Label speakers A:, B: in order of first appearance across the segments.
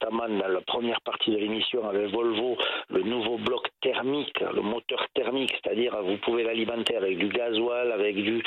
A: notamment dans la première partie de l'émission avec Volvo, le nouveau bloc thermique, le moteur thermique, c'est-à-dire vous pouvez l'alimenter avec du gasoil, avec du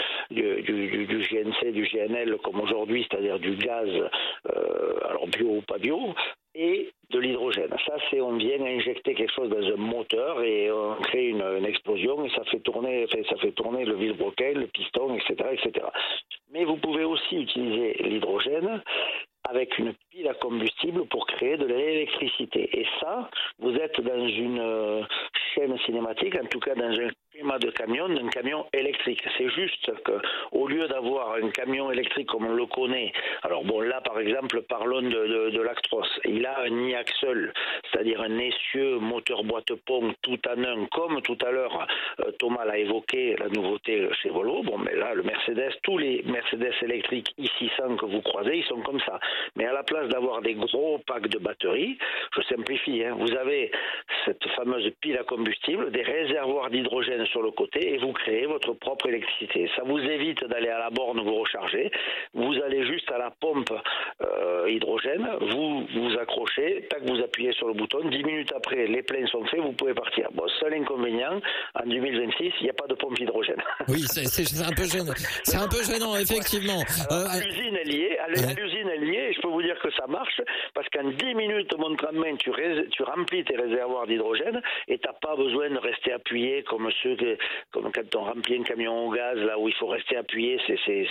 A: GNC, du GNL comme aujourd'hui, c'est-à-dire du gaz, alors bio ou pas bio, et de l'hydrogène. Ça, on vient injecter quelque chose dans un moteur et on crée une explosion et ça fait tourner le vilebrequin, le piston, etc., etc. Mais vous pouvez aussi utiliser l'hydrogène avec une pile à combustible pour créer de l'électricité. Et ça, vous êtes dans une chaîne cinématique, en tout cas dans un schéma de camion, d'un camion électrique. C'est juste qu'au lieu d'avoir un camion électrique comme on le connaît, alors bon là par exemple parlons de l'Actros, il a un IAC seul, c'est-à-dire un essieu moteur boîte-pont tout en un, comme tout à l'heure Thomas l'a évoqué, la nouveauté chez Volvo. Bon mais là le Mercedes, tous les Mercedes électriques i600 que vous croisez, ils sont comme ça. Mais à la place d'avoir des gros packs de batteries, je simplifie, vous avez cette fameuse pile à combustible, des réservoirs d'hydrogène sur le côté et vous créez votre propre électricité. Ça vous évite d'aller à la borne vous recharger. Vous allez juste à la pompe hydrogène, vous accrochez, tac, vous appuyez sur le bouton, 10 minutes après, les pleins sont faits, vous pouvez partir. Bon, seul inconvénient, en 2026, il n'y a pas de pompe hydrogène.
B: Oui, c'est un peu gênant. C'est un peu gênant, effectivement.
A: Alors, l'usine est liée, l'usine est liée, et je peux vous dire que ça marche, parce qu'en 10 minutes, montre en main, tu remplis tes réservoirs d'hydrogène, et t'as pas besoin de rester appuyé comme quand on remplit un camion au gaz, là où il faut rester appuyé,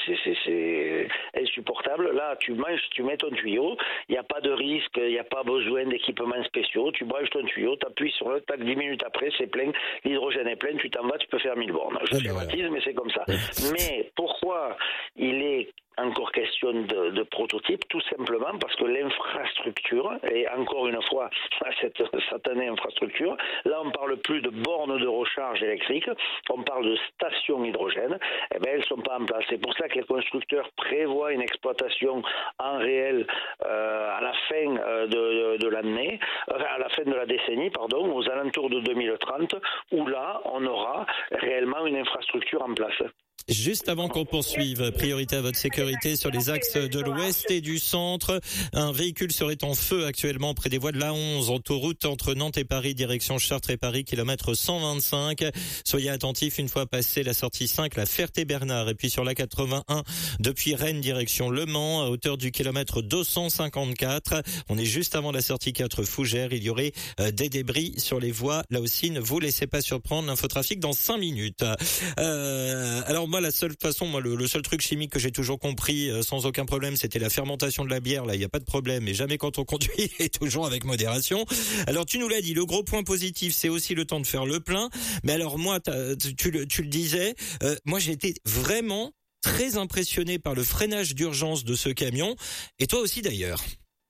A: c'est insupportable. Là, tu mets ton tuyau, il n'y a pas de risque, il n'y a pas besoin d'équipements spéciaux, tu branches ton tuyau, tu appuies sur le tac, 10 minutes après, c'est plein, l'hydrogène est plein, tu t'en vas, tu peux faire 1000 bornes. Je schématise, mais c'est comme ça. Mais pourquoi il est encore question de prototype, tout simplement parce que l'infrastructure, et encore une fois, cette satanée infrastructure, là on parle plus de bornes de recharge électrique, on parle de stations hydrogène, eh bien elles sont pas en place. C'est pour ça que les constructeurs prévoient une exploitation en réel à la fin de l'année, à la fin de la décennie, pardon, aux alentours de 2030, où là on aura réellement une infrastructure en place.
B: Juste avant qu'on poursuive, priorité à votre sécurité sur les axes de l'ouest et du centre. Un véhicule serait en feu actuellement près des voies de l'A11, autoroute entre Nantes et Paris, direction Chartres et Paris, kilomètre 125. Soyez attentifs une fois passé la sortie 5, la Ferté-Bernard. Et puis sur la 81, depuis Rennes, direction Le Mans, à hauteur du kilomètre 254. On est juste avant la sortie 4 Fougères. Il y aurait des débris sur les voies. Là aussi, ne vous laissez pas surprendre. L'infotrafic dans 5 minutes. Alors moi, le seul truc chimique que j'ai toujours compris sans aucun problème, c'était la fermentation de la bière. Là, il n'y a pas de problème, mais jamais quand on conduit, et toujours avec modération. Alors, tu nous l'as dit, le gros point positif, c'est aussi le temps de faire le plein. Mais alors moi, tu le disais, moi j'ai été vraiment très impressionné par le freinage d'urgence de ce camion, et toi aussi d'ailleurs.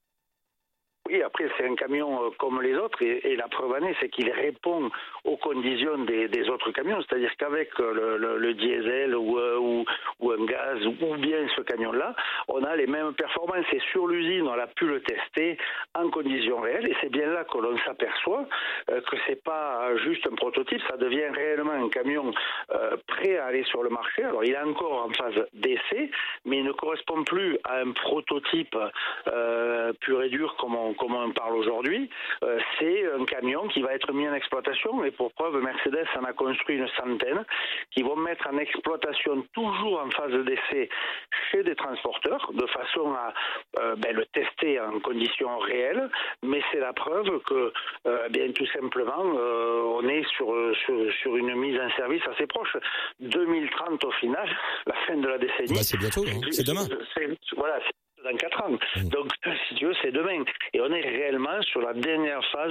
A: Oui, après, c'est un camion comme les autres, et la preuve en est, c'est qu'il répond aux conditions des autres camions. C'est-à-dire qu'avec le diesel ou un gaz, ou bien ce camion-là, on a les mêmes performances. Et sur l'usine, on a pu le tester en conditions réelles, et c'est bien là que l'on s'aperçoit que c'est pas juste un prototype, ça devient réellement un camion prêt à aller sur le marché. Alors, il est encore en phase d'essai, mais il ne correspond plus à un prototype pur et dur comme on parle aujourd'hui. C'est un camion qui va être mis en exploitation, et pour preuve, Mercedes en a construit une centaine qui vont mettre en exploitation toujours en phase d'essai chez des transporteurs, de façon à le tester en conditions réelles, mais c'est la preuve que bien tout simplement on est sur une mise en service assez proche. 2030 au final, la fin de la décennie.
B: Bah c'est bientôt, hein. C'est demain.
A: Voilà, c'est dans 4 ans. Donc, si tu veux, c'est demain. Et on est réellement sur la dernière phase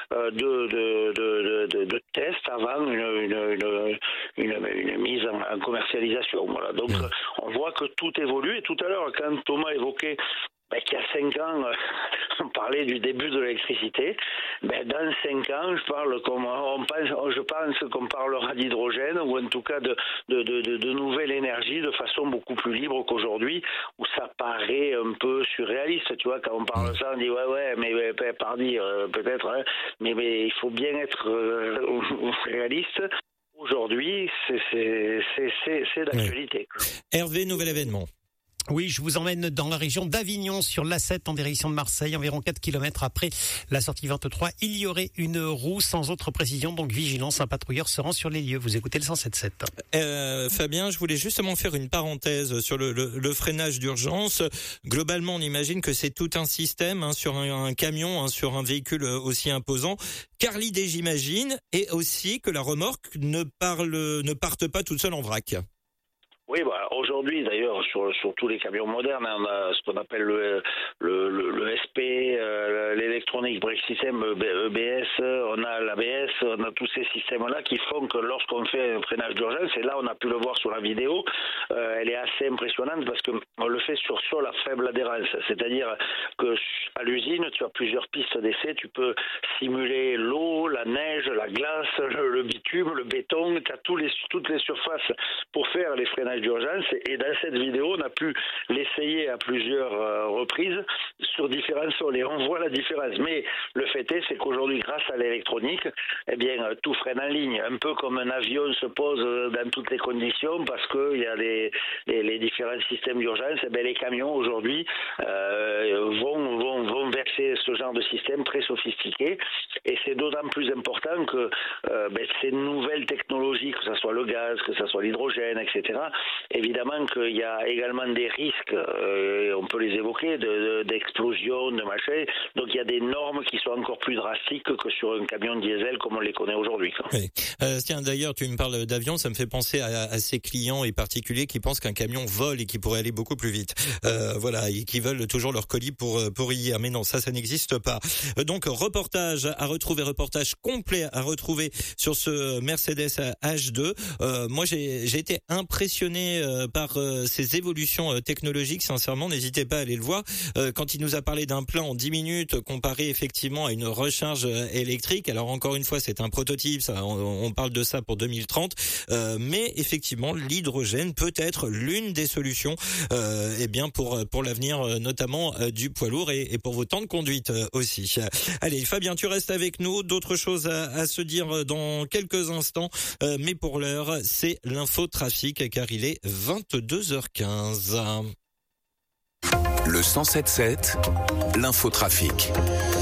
A: de test avant une mise en commercialisation. Voilà. Donc, on voit que tout évolue. Et tout à l'heure, quand Thomas évoquait qu'il y a 5 ans, on parlait du début de l'électricité. Dans 5 ans, je pense qu'on parlera d'hydrogène, ou en tout cas de nouvelles énergies de façon beaucoup plus libre qu'aujourd'hui, où ça paraît un peu surréaliste. Tu vois, quand on parle de ça, on dit mais par dire peut-être, hein, mais il faut bien être réaliste. Aujourd'hui, c'est d'actualité.
B: Hervé, nouvel événement.
C: Oui, je vous emmène dans la région d'Avignon sur l'A7 en direction de Marseille, environ 4 km après la sortie 23. Il y aurait une roue sans autre précision, donc vigilance, un patrouilleur se rend sur les lieux. Vous écoutez le 107.7.
B: Fabien, je voulais justement faire une parenthèse sur le freinage d'urgence. Globalement, on imagine que c'est tout un système sur un camion, sur un véhicule aussi imposant. Car l'idée, j'imagine, est aussi que la remorque ne parte pas toute seule en vrac.
A: Oui, aujourd'hui d'ailleurs sur tous les camions modernes, on a ce qu'on appelle le SP, l'électronique brake system, EBS, on a l'ABS, on a tous ces systèmes-là qui font que lorsqu'on fait un freinage d'urgence, et là on a pu le voir sur la vidéo, elle est assez impressionnante parce que on le fait sur sol à faible adhérence, c'est-à-dire que à l'usine tu as plusieurs pistes d'essai, tu peux simuler l'eau, la neige, la glace, le bitume, le béton, tu as toutes les surfaces pour faire les freinages d'urgence, et dans cette vidéo on a pu l'essayer à plusieurs reprises sur différents sols et on voit la différence, mais le fait c'est qu'aujourd'hui grâce à l'électronique, eh bien tout freine en ligne, un peu comme un avion se pose dans toutes les conditions parce que il y a les différents systèmes d'urgence, eh bien les camions aujourd'hui vont verser ce genre de système très sophistiqué, et c'est d'autant plus important que ces nouvelles technologies, que ce soit le gaz, que ce soit l'hydrogène, etc., évidemment qu'il y a également des risques, on peut les évoquer, d'explosion, de machin. Donc il y a des normes qui sont encore plus drastiques que sur un camion diesel comme on les connaît aujourd'hui.
B: Oui. Tiens, d'ailleurs, tu me parles d'avion, ça me fait penser à ces clients et particuliers qui pensent qu'un camion vole et qui pourrait aller beaucoup plus vite. Voilà, et qui veulent toujours leur colis pour hier. Mais non, ça n'existe pas. Donc reportage complet à retrouver sur ce Mercedes H2. Moi, j'ai été impressionné par ces évolutions technologiques. Sincèrement, n'hésitez pas à aller le voir. Quand il nous a parlé d'un plein en 10 minutes comparé effectivement à une recharge électrique. Alors encore une fois, c'est un prototype. Ça, on parle de ça pour 2030. Mais effectivement, l'hydrogène peut être l'une des solutions, pour l'avenir, notamment du poids lourd et pour vos temps de conduite aussi. Allez, Fabien, tu restes avec nous. D'autres choses à se dire dans quelques instants. Mais pour l'heure, c'est l'infotrafic car il est 22h15.
D: Le 107.7, l'infotrafic.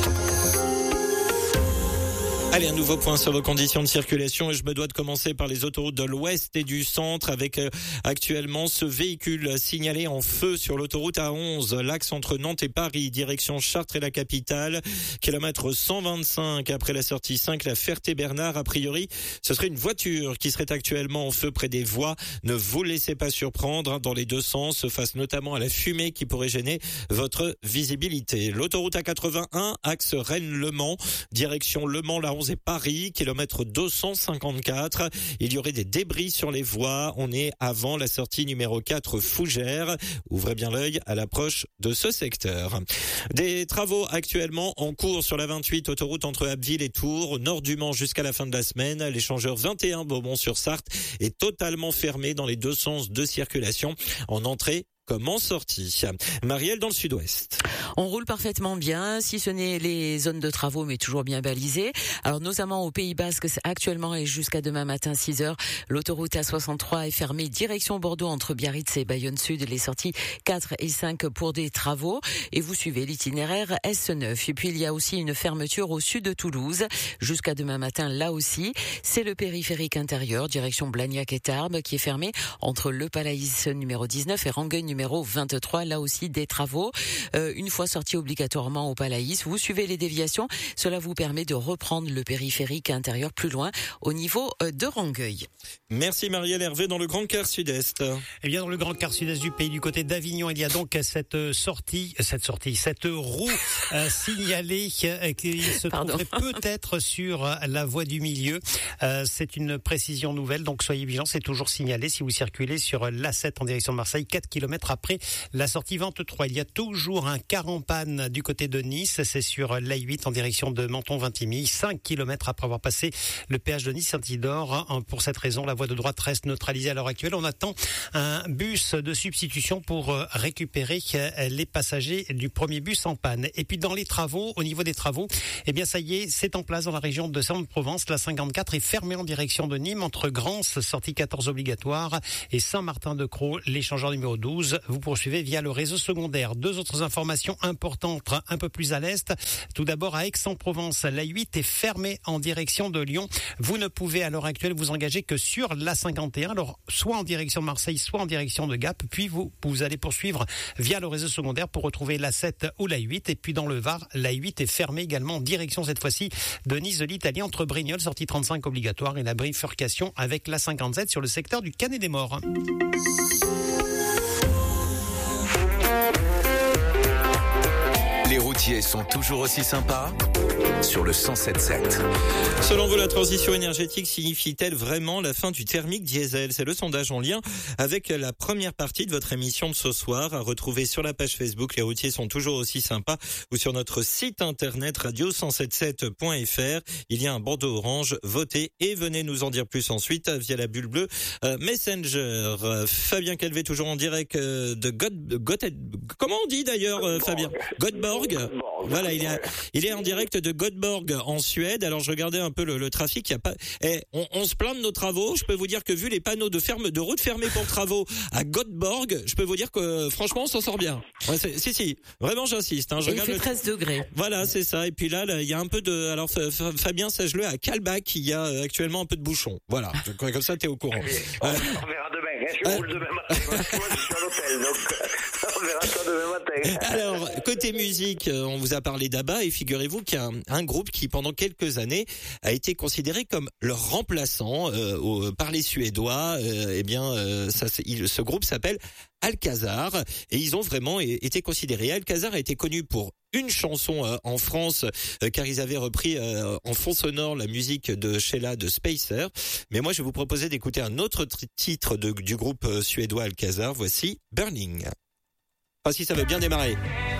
B: Allez, un nouveau point sur vos conditions de circulation et je me dois de commencer par les autoroutes de l'Ouest et du Centre avec actuellement ce véhicule signalé en feu sur l'autoroute A11, l'axe entre Nantes et Paris, direction Chartres et la capitale, kilomètre 125 après la sortie 5, la Ferté-Bernard. A priori, ce serait une voiture qui serait actuellement en feu près des voies. Ne vous laissez pas surprendre dans les deux sens, face notamment à la fumée qui pourrait gêner votre visibilité. L'autoroute A81, axe Rennes-Le Mans, direction Le Mans-La 11 et Paris, kilomètre 254. Il y aurait des débris sur les voies. On est avant la sortie numéro 4 Fougères. Ouvrez bien l'œil à l'approche de ce secteur. Des travaux actuellement en cours sur la 28, autoroute entre Abbeville et Tours, au nord du Mans jusqu'à la fin de la semaine. L'échangeur 21 Beaumont-sur-Sarthe est totalement fermé dans les deux sens de circulation, en entrée comme en sortie. Marielle dans le sud-ouest.
E: On roule parfaitement bien, si ce n'est les zones de travaux, mais toujours bien balisées. Alors notamment au Pays Basque, actuellement et jusqu'à demain matin 6h, l'autoroute A63 est fermée direction Bordeaux entre Biarritz et Bayonne Sud, les sorties 4 et 5 pour des travaux. Et vous suivez l'itinéraire S9. Et puis il y a aussi une fermeture au sud de Toulouse, jusqu'à demain matin là aussi. C'est le périphérique intérieur, direction Blagnac et Tarbes, qui est fermé entre le Palaïs numéro 19 et Rangueil numéro 23, là aussi des travaux. Une fois sorti obligatoirement au Palaïs, vous suivez les déviations. Cela vous permet de reprendre le périphérique intérieur plus loin, au niveau de Rangueil.
B: Merci Marielle. Hervé dans le Grand Quart Sud-Est.
C: Eh bien, dans le Grand Quart Sud-Est du pays, du côté d'Avignon, il y a donc cette roue signalée qui se trouverait peut-être sur la voie du milieu. C'est une précision nouvelle, donc soyez vigilants. C'est toujours signalé si vous circulez sur l'A7 en direction de Marseille, 4 km après la sortie 23. Il y a toujours un car en panne du côté de Nice. C'est sur l'A8 en direction de Menton-Vintimille, 5 km après avoir passé le péage de Nice-Saint-Isidore. Pour cette raison, la voie de droite reste neutralisée à l'heure actuelle. On attend un bus de substitution pour récupérer les passagers du premier bus en panne. Et puis dans les travaux, au niveau des travaux, eh bien ça y est, c'est en place dans la région de Saint-Provence. La 54 est fermée en direction de Nîmes entre Grance, sortie 14 obligatoire, et Saint-Martin-de-Crau, l'échangeur numéro 12. 12, vous poursuivez via le réseau secondaire. 2 autres informations importantes un peu plus à l'est. Tout d'abord à Aix-en-Provence, l'A8 est fermée en direction de Lyon. Vous ne pouvez à l'heure actuelle vous engager que sur l'A51. Alors soit en direction de Marseille, soit en direction de Gap. Puis vous allez poursuivre via le réseau secondaire pour retrouver l'A7 ou l'A8. Et puis dans le Var, l'A8 est fermée également en direction cette fois-ci de Nice de l'Italie entre Brignoles, sortie 35 obligatoire, et la bifurcation avec l'A57 sur le secteur du Canet des Morts.
D: Les routiers sont toujours aussi sympas sur le 107.7.
B: Selon vous, la transition énergétique signifie-t-elle vraiment la fin du thermique diesel? C'est le sondage en lien avec la première partie de votre émission de ce soir, à retrouver sur la page Facebook Les routiers sont toujours aussi sympas ou sur notre site internet radio177.fr. Il y a un bandeau orange, votez et venez nous en dire plus ensuite via la bulle bleue Messenger. Fabien Calvé toujours en direct de comment on dit d'ailleurs Fabien? Göteborg. Voilà, il est en direct de Göteborg en Suède. Alors je regardais un peu le trafic, il y a pas on se plaint de nos travaux. Je peux vous dire que vu les panneaux de route fermés pour travaux à Göteborg, je peux vous dire que franchement on s'en sort bien. Ouais, si, vraiment j'insiste, hein, je regarde
E: il fait 13 degrés.
B: Voilà, c'est ça. Et puis là, il y a un peu de alors Fabien, sache-le, à Kalbach, il y a actuellement un peu de bouchon. Voilà, comme ça t'es au courant.
A: On verra demain. Je roule demain matin. Moi, je suis à l'hôtel, donc on verra ça demain matin.
B: Alors, côté musique, on vous a parlé d'ABBA et figurez-vous qu'il y a un groupe qui, pendant quelques années, a été considéré comme leur remplaçant par les Suédois. Ce groupe s'appelle Alcazar et ils ont vraiment été considérés. Alcazar a été connu pour une chanson en France car ils avaient repris en fond sonore la musique de Sheila de Spacer. Mais moi, je vais vous proposer d'écouter un autre titre du groupe suédois Alcazar. Voici Burning. Enfin, si ça veut bien démarrer.